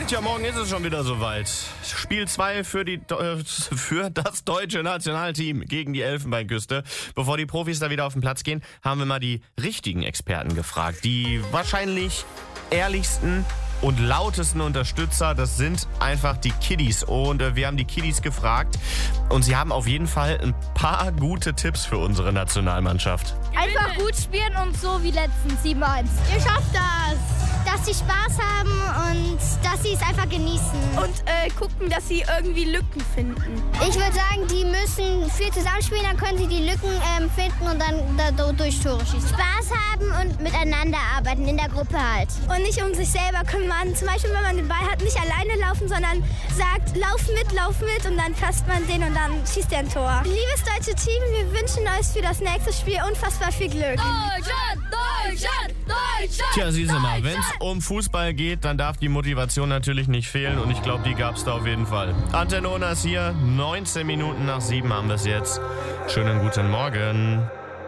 Tja, morgen ist es schon wieder soweit. Spiel 2 für das deutsche Nationalteam gegen die Elfenbeinküste. Bevor die Profis da wieder auf den Platz gehen, haben wir mal die richtigen Experten gefragt. Die wahrscheinlich ehrlichsten und lautesten Unterstützer, das sind einfach die Kiddies. Und wir haben die Kiddies gefragt und sie haben auf jeden Fall ein paar gute Tipps für unsere Nationalmannschaft. Einfach gut spielen und so wie letztens 7-1. Ihr schafft das! Dass sie Spaß haben und dass sie es einfach genießen. Und gucken, dass sie irgendwie Lücken finden. Ich würde sagen, die müssen viel zusammenspielen, dann können sie die Lücken finden und dann durch Tore schießen. Spaß haben und miteinander arbeiten, in der Gruppe halt. Und nicht um sich selber kümmern. Zum Beispiel, wenn man den Ball hat, nicht alleine laufen, sondern sagt, lauf mit und dann fasst man den und dann schießt er ein Tor. Liebes deutsche Team, wir wünschen euch für das nächste Spiel unfassbar viel Glück. Deutschland, Deutschland, Deutschland! Tja, siehst du mal, wenn es um Fußball geht, dann darf die Motivation natürlich nicht fehlen und ich glaube, die gab es da auf jeden Fall. Antenne Unna ist hier, 19 Minuten nach 7 haben wir es jetzt. Schönen guten Morgen.